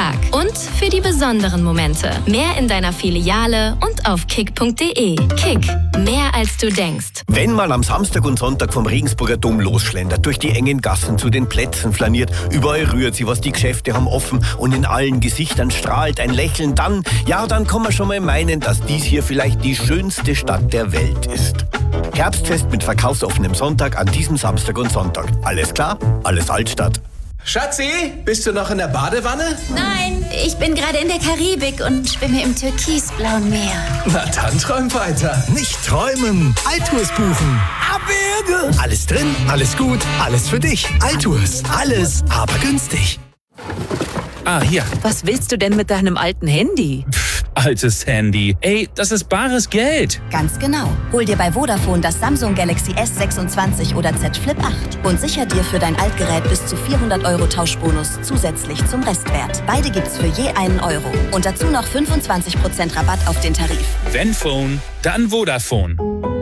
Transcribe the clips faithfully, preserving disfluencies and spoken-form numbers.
Tag. Und für die besonderen Momente. Mehr in deiner Filiale und auf kick punkt de. Kick, mehr als du denkst. Wenn man am Samstag und Sonntag vom Regensburger Dom losschlendert, durch die engen Gassen zu den Plätzen flaniert, überall rührt sie was, die Geschäfte haben offen und in allen Gesichtern strahlt ein Lächeln, dann, ja, dann kann man schon mal meinen, dass dies hier vielleicht die schönste Stadt der Welt ist. Herbstfest mit verkaufsoffenem Sonntag an diesem Samstag und Sonntag. Alles klar? Alles Altstadt. Schatzi, bist du noch in der Badewanne? Nein, ich bin gerade in der Karibik und schwimme im türkisblauen Meer. Na dann träum weiter. Nicht träumen, Altours buchen. Abwürge! Alles drin, alles gut, alles für dich. Altours, alles, aber günstig. Ah, hier. Was willst du denn mit deinem alten Handy? Pff, altes Handy. Ey, das ist bares Geld. Ganz genau. Hol dir bei Vodafone das Samsung Galaxy S sechsundzwanzig oder Z Flip acht und sicher dir für dein Altgerät bis zu vierhundert Euro Tauschbonus zusätzlich zum Restwert. Beide gibt's für je einen Euro. Und dazu noch fünfundzwanzig Prozent Rabatt auf den Tarif. Wenn Phone, dann Vodafone.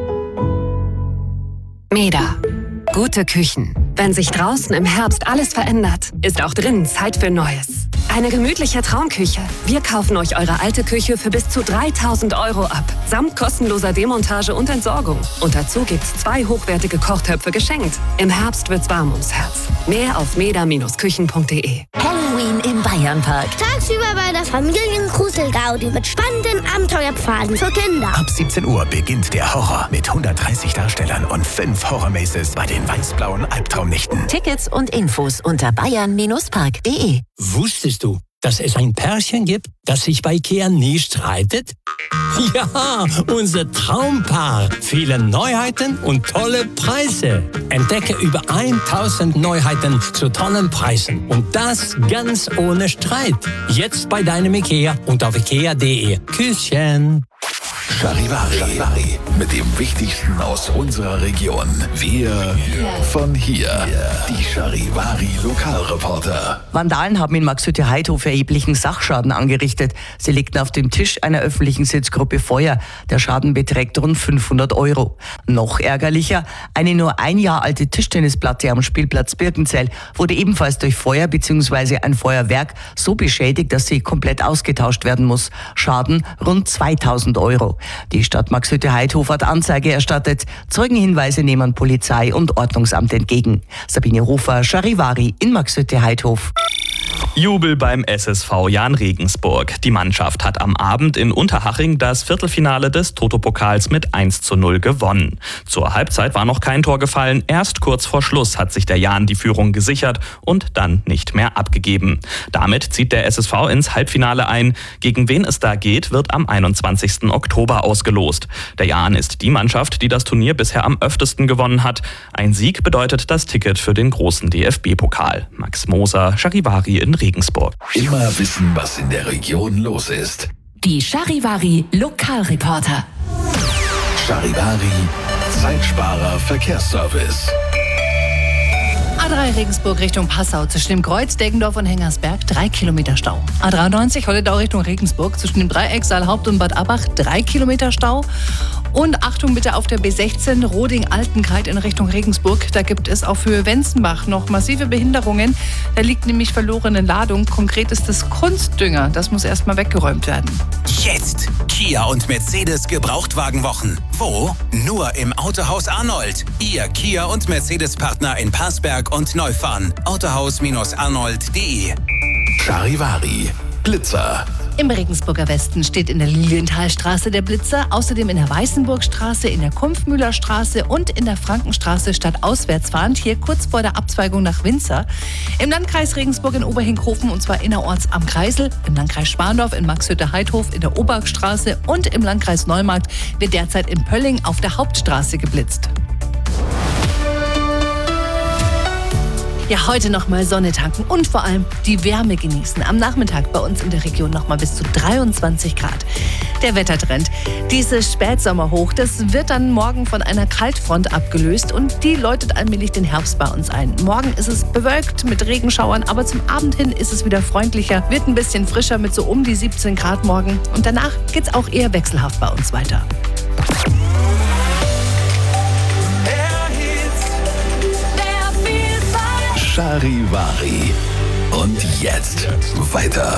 Meda. Gute Küchen. Wenn sich draußen im Herbst alles verändert, ist auch drinnen Zeit für Neues. Eine gemütliche Traumküche. Wir kaufen euch eure alte Küche für bis zu dreitausend Euro ab. Samt kostenloser Demontage und Entsorgung. Und dazu gibt's zwei hochwertige Kochtöpfe geschenkt. Im Herbst wird's warm ums Herz. Mehr auf meda Bindestrich küchen punkt de. Halloween im Bayernpark. Tagsüber bei der Familien-Grusel-Gaudi mit spannenden Abenteuerpfaden für Kinder. Ab siebzehn Uhr beginnt der Horror mit hundertdreißig Darstellern und fünf Horror-Maces bei den weiß-blauen Albtraumnächten. Tickets und Infos unter bayern Bindestrich park punkt de. Wusstest du, dass es ein Pärchen gibt, das sich bei Ikea nie streitet? Ja, unser Traumpaar. Viele Neuheiten und tolle Preise. Entdecke über tausend Neuheiten zu tollen Preisen. Und das ganz ohne Streit. Jetzt bei deinem Ikea und auf ikea punkt de. Küsschen. Charivari. Mit dem Wichtigsten aus unserer Region. Wir von hier. Die Charivari Lokalreporter. Vandalen haben in Marxhütte-Heidhof erheblichen Sachschaden angerichtet. Sie legten auf dem Tisch einer öffentlichen Sitzgruppe Feuer. Der Schaden beträgt rund fünfhundert Euro. Noch ärgerlicher, eine nur ein Jahr alte Tischtennisplatte am Spielplatz Birkenzell wurde ebenfalls durch Feuer bzw. ein Feuerwerk so beschädigt, dass sie komplett ausgetauscht werden muss. Schaden rund zweitausend Euro. Die Stadt Marxhütte-Heidhof hat Anzeige erstattet. Zeugenhinweise nehmen Polizei und Ordnungsamt entgegen. Sabine Hofer, Charivari in Marxhütte-Heidhof. Jubel beim S S V Jahn Regensburg. Die Mannschaft hat am Abend in Unterhaching das Viertelfinale des Toto-Pokals mit eins zu null gewonnen. Zur Halbzeit war noch kein Tor gefallen. Erst kurz vor Schluss hat sich der Jahn die Führung gesichert und dann nicht mehr abgegeben. Damit zieht der S S V ins Halbfinale ein. Gegen wen es da geht, wird am einundzwanzigsten Oktober ausgelost. Der Jahn ist die Mannschaft, die das Turnier bisher am öftesten gewonnen hat. Ein Sieg bedeutet das Ticket für den großen D F B-Pokal. Max Moser, Charivari in Regensburg. Immer wissen, was in der Region los ist. Die Charivari Lokalreporter. Charivari Zeitsparer Verkehrsservice. A drei Regensburg Richtung Passau zwischen dem Kreuz, Deggendorf und Hengersberg drei Kilometer Stau. A dreiundneunzig Holledau Richtung Regensburg zwischen dem Dreieck Saalhaupt und Bad Abbach drei Kilometer Stau. Und Achtung bitte auf der B sechzehn Roding-Altenkreid in Richtung Regensburg. Da gibt es auf Höhe Wenzenbach noch massive Behinderungen. Da liegt nämlich verlorene Ladung. Konkret ist es Kunstdünger. Das muss erstmal weggeräumt werden. Jetzt Kia und Mercedes Gebrauchtwagenwochen. Wo? Nur im Autohaus Arnold. Ihr Kia und Mercedes-Partner in Parsberg und Neufahren. autohaus arnold punkt de. Charivari Blitzer. Im Regensburger Westen steht in der Lilienthalstraße der Blitzer, außerdem in der Weißenburgstraße, in der Kumpfmühlerstraße und in der Frankenstraße stadtauswärts fahrend, hier kurz vor der Abzweigung nach Winzer. Im Landkreis Regensburg in Oberhinkhofen und zwar innerorts am Kreisel, im Landkreis Spandorf, in Marxhütte-Heidhof, in der Obergstraße und im Landkreis Neumarkt wird derzeit in Pölling auf der Hauptstraße geblitzt. Ja, heute nochmal Sonne tanken und vor allem die Wärme genießen. Am Nachmittag bei uns in der Region nochmal bis zu dreiundzwanzig Grad. Der Wettertrend. Dieses Spätsommerhoch, das wird dann morgen von einer Kaltfront abgelöst und die läutet allmählich den Herbst bei uns ein. Morgen ist es bewölkt mit Regenschauern, aber zum Abend hin ist es wieder freundlicher, wird ein bisschen frischer mit so um die siebzehn Grad morgen. Und danach geht's auch eher wechselhaft bei uns weiter. Charivari. Und jetzt weiter